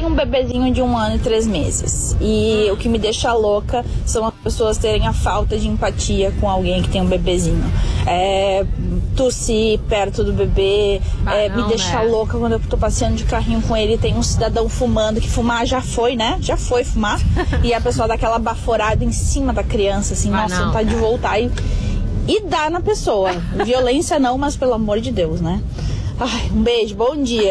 tenho um bebezinho de 1 ano e 3 meses. E o que me deixa louca são as pessoas terem a falta de empatia com alguém que tem um bebezinho. Tossir perto do bebê, me deixa louca quando eu tô passeando de carrinho com ele e tem um cidadão fumando, que fumar já foi, né? Já foi fumar. E a pessoa dá aquela baforada em cima da criança, assim, vontade de voltar e dá na pessoa. Violência não, mas pelo amor de Deus, né? Ai, um beijo, bom dia.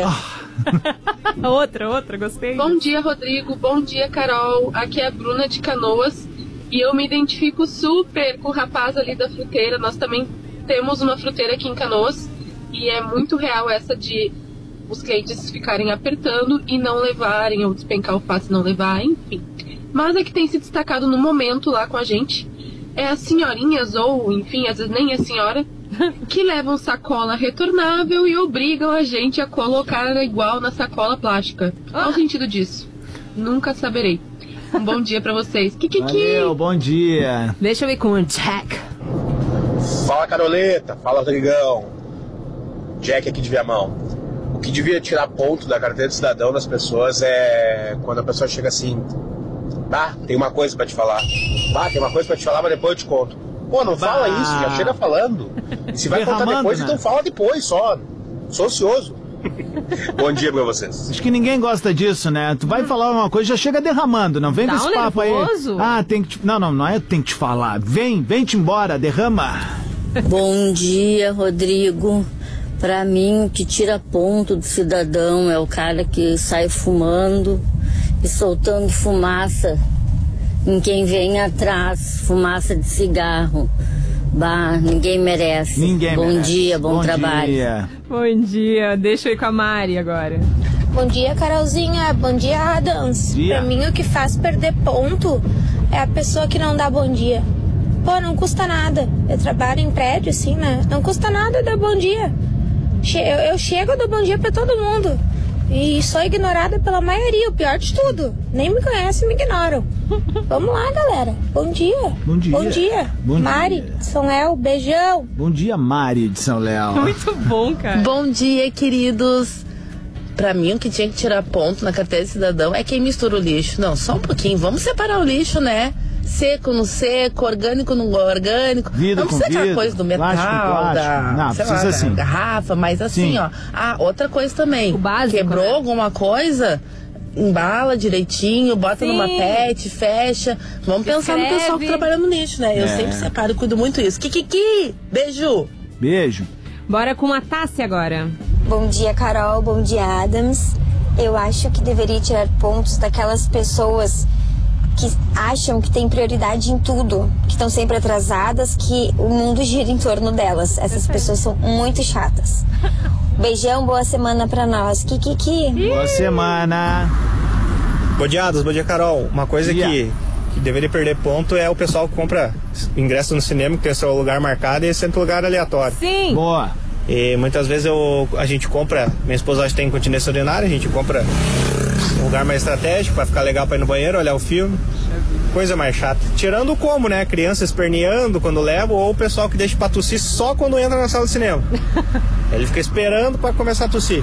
Outra, gostei. Bom dia, Rodrigo, bom dia, Carol. Aqui é a Bruna de Canoas e eu me identifico super com o rapaz ali da fruteira. Nós também temos uma fruteira aqui em Canoas e é muito real essa de os clientes ficarem apertando e não levarem, ou despencar o fato e não levar, enfim. Mas é que tem se destacado no momento lá com a gente é as senhorinhas, ou enfim, às vezes nem a senhora, que levam sacola retornável e obrigam a gente a colocar igual na sacola plástica. Qual o sentido disso? Nunca saberei. Um bom dia pra vocês. Valeu, bom dia. Deixa eu ir com o Jack. Fala, Caroleta. Fala, Rodrigão. Jack aqui de Viamão. O que devia tirar ponto da carteira de cidadão das pessoas é quando a pessoa chega assim: tem uma coisa pra te falar. Tem uma coisa pra te falar, mas depois eu te conto. Pô, não fala isso, já chega falando. E se vai contar depois, então fala depois só. Sou ocioso. Bom dia pra vocês. Acho que ninguém gosta disso, né? Tu vai falar uma coisa, já chega derramando, não vem com esse papo nervoso. Aí. Tem que te... Não é tem que te falar. Vem-te embora, derrama. Bom dia, Rodrigo. Pra mim, o que tira ponto do cidadão é o cara que sai fumando e soltando fumaça em quem vem atrás, fumaça de cigarro. Ninguém merece. Bom dia, bom trabalho. Bom dia, deixa eu ir com a Mari agora. Bom dia, Carolzinha, bom dia, Adams. Pra mim, o que faz perder ponto é a pessoa que não dá bom dia. Pô, não custa nada. Eu trabalho em prédio, assim, né? Não custa nada dar bom dia. Eu chego e dou bom dia pra todo mundo. E sou ignorada pela maioria, o pior de tudo. Nem me conhecem, me ignoram. Vamos lá, galera. Bom dia. Bom dia. Bom dia. Mari de São Léo, beijão. Bom dia, Mari de São Léo. Muito bom, cara. Bom dia, queridos. Pra mim, o que tinha que tirar ponto na carteira de cidadão é quem mistura o lixo. Não, só um pouquinho. Vamos separar o lixo, né? Seco no seco, orgânico no orgânico. Vidro não precisa aquela coisa do metal, não, precisa assim. Garrafa, mas assim, Sim. ó. outra coisa também. O básico, quebrou né? Alguma coisa, embala direitinho, bota numa pet, fecha. Vamos pensar no pessoal que trabalha no lixo, né? Eu sempre separo, cuido muito isso. Beijo. Beijo. Bora com a Tássia agora. Bom dia, Carol. Bom dia, Adams. Eu acho que deveria tirar pontos daquelas pessoas que acham que tem prioridade em tudo, que estão sempre atrasadas, que o mundo gira em torno delas. Essas pessoas são muito chatas. Beijão, boa semana pra nós. Boa semana. Bom dia, Adams. Bom dia, Carol. Uma coisa que deveria perder ponto é o pessoal que compra ingresso no cinema, que tem seu lugar marcado e senta lugar aleatório. Sim. Boa. E muitas vezes a gente compra, minha esposa tem incontinência urinária, a gente compra um lugar mais estratégico pra ficar legal pra ir no banheiro, olhar o filme. Coisa mais chata. Tirando como, né? Criança esperneando quando leva, ou o pessoal que deixa pra tossir só quando entra na sala de cinema. Ele fica esperando pra começar a tossir.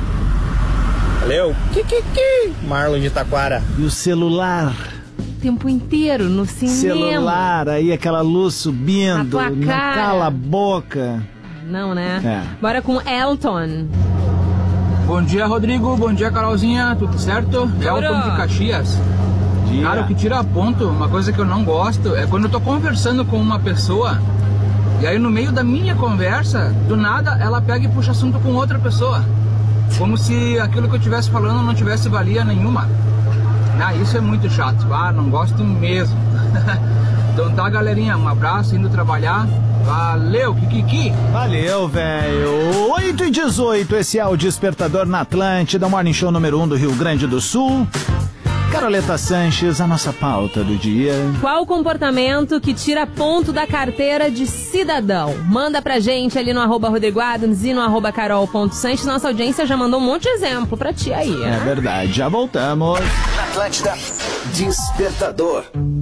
Valeu. Marlon de Taquara. E o celular? O tempo inteiro no cinema. Celular, aí aquela luz subindo. Na tua cara. Cala a boca. Não, né? Bora com Elton. Bom dia, Rodrigo. Bom dia, Carolzinha. Tudo certo? Elton de Caxias. Cara, o que tira ponto, uma coisa que eu não gosto, é quando eu tô conversando com uma pessoa e aí no meio da minha conversa, do nada, ela pega e puxa assunto com outra pessoa. Como se aquilo que eu estivesse falando não tivesse valia nenhuma. Isso é muito chato. Não gosto mesmo. Então tá, galerinha, um abraço, indo trabalhar. Valeu, Valeu, velho. 8h18, esse é o Despertador na Atlântida, Morning Show número 1 do Rio Grande do Sul. Caroleta Sanches, a nossa pauta do dia. Qual o comportamento que tira ponto da carteira de cidadão? Manda pra gente ali no @Rodrigo Adams e no @Carol.Sanches. Nossa audiência já mandou um monte de exemplo pra ti aí. É verdade, já voltamos. Na Atlântida, Despertador.